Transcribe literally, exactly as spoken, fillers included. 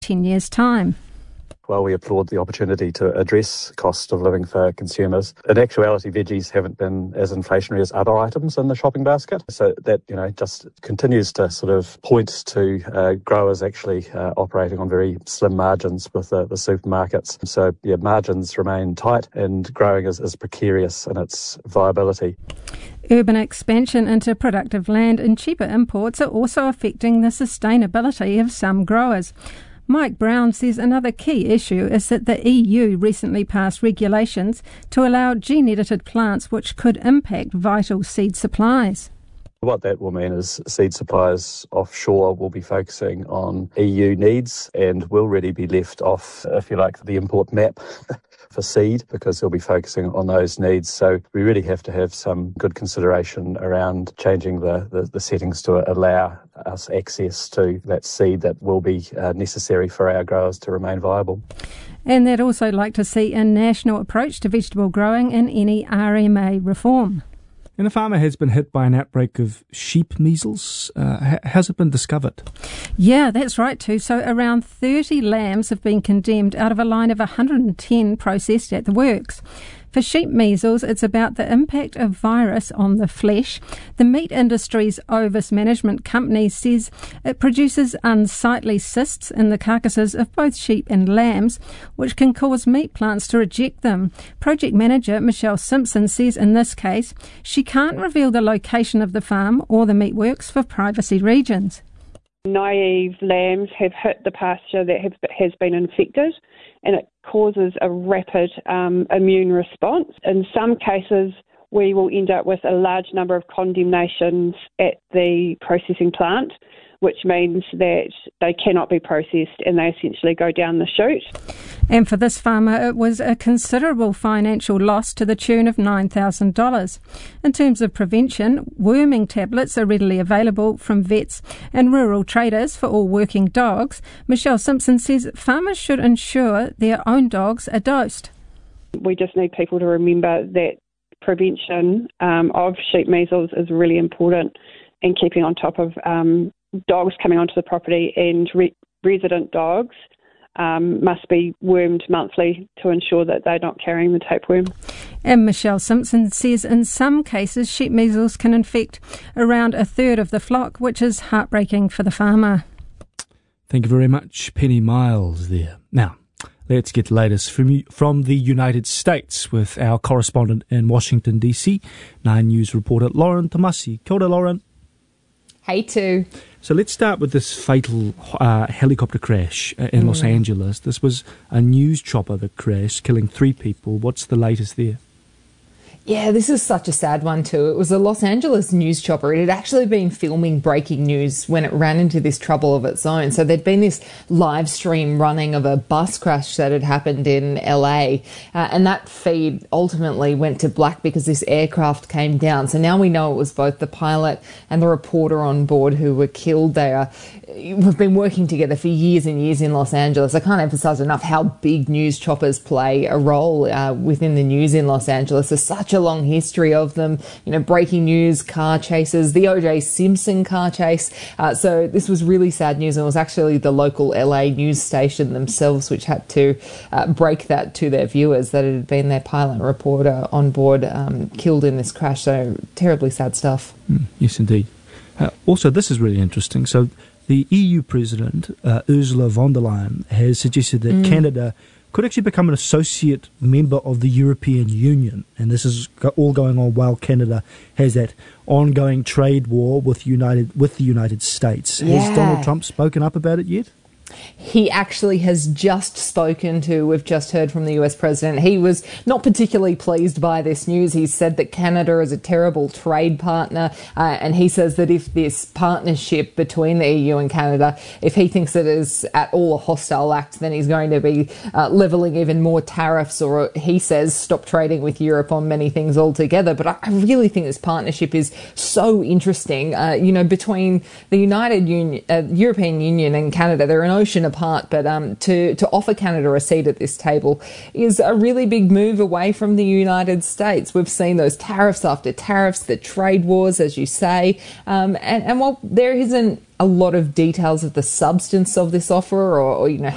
ten years' time. Well, we applaud the opportunity to address cost of living for consumers. In actuality, veggies haven't been as inflationary as other items in the shopping basket. So that, you know, just continues to sort of point to uh, growers actually uh, operating on very slim margins with uh, the supermarkets. So, yeah, margins remain tight and growing is, is precarious in its viability. Urban expansion into productive land and cheaper imports are also affecting the sustainability of some growers. Mike Brown says another key issue is that the E U recently passed regulations to allow gene-edited plants which could impact vital seed supplies. What that will mean is seed suppliers offshore will be focusing on E U needs and will really be left off, if you like, the import map for seed, because they'll be focusing on those needs. So we really have to have some good consideration around changing the, the, the settings to allow us access to that seed that will be uh, necessary for our growers to remain viable. And they'd also like to see a national approach to vegetable growing and any R M A reform. And a farmer has been hit by an outbreak of sheep measles. Uh, has it been discovered? Yeah, that's right too. So around thirty lambs have been condemned out of a line of one hundred ten processed at the works. For sheep measles, it's about the impact of virus on the flesh. The meat industry's Ovis Management Company says it produces unsightly cysts in the carcasses of both sheep and lambs, which can cause meat plants to reject them. Project manager Michelle Simpson says in this case, she can't reveal the location of the farm or the meatworks for privacy reasons. Naive lambs have hit the pasture that have, has been infected, and it causes a rapid um, immune response. In some cases, we will end up with a large number of condemnations at the processing plant, which means that they cannot be processed and they essentially go down the chute. And for this farmer, it was a considerable financial loss to the tune of nine thousand dollars. In terms of prevention, worming tablets are readily available from vets and rural traders for all working dogs. Michelle Simpson says farmers should ensure their own dogs are dosed. We just need people to remember that prevention um, of sheep measles is really important, and keeping on top of um, dogs coming onto the property, and re- resident dogs um, must be wormed monthly to ensure that they're not carrying the tapeworm. And Michelle Simpson says in some cases sheep measles can infect around a third of the flock, which is heartbreaking for the farmer. Thank you very much, Penny Miles there. Now, let's get the latest from, from the United States with our correspondent in Washington, D C, Nine News reporter Lauren Tomasi. Kia ora, Lauren. Hey, too. So let's start with this fatal uh, helicopter crash uh, in mm. Los Angeles. This was a news chopper that crashed, killing three people. What's the latest there? Yeah, this is such a sad one too. It was a Los Angeles news chopper. It had actually been filming breaking news when it ran into this trouble of its own. So there'd been this live stream running of a bus crash that had happened in L A, uh, and that feed ultimately went to black because this aircraft came down. So now we know it was both the pilot and the reporter on board who were killed. They are, we've been working together for years and years in Los Angeles. I can't emphasize enough how big news choppers play a role uh, within the news in Los Angeles. There's such a long history of them, you know, breaking news, car chases, the O J Simpson car chase. Uh, so this was really sad news, and it was actually the local L A news station themselves which had to uh, break that to their viewers, that it had been their pilot reporter on board um, killed in this crash. So terribly sad stuff. Mm, yes, indeed. Uh, also, this is really interesting. So the E U president, uh, Ursula von der Leyen, has suggested that mm. Canada could actually become an associate member of the European Union. And this is all going on while Canada has that ongoing trade war with United with the United States. Yeah. Has Donald Trump spoken up about it yet? He actually has just spoken to, we've just heard from the U S president. He was not particularly pleased by this news. He said that Canada is a terrible trade partner, uh, and he says that if this partnership between the E U and Canada, if he thinks it is at all a hostile act, then he's going to be uh, levelling even more tariffs, or he says stop trading with Europe on many things altogether. But I really think this partnership is so interesting. Uh, you know, between the United Union, uh, European Union and Canada, they're an ocean apart, but um, to, to offer Canada a seat at this table is a really big move away from the United States. We've seen those tariffs after tariffs, the trade wars, as you say, um, and, and while there isn't a lot of details of the substance of this offer, or, or you know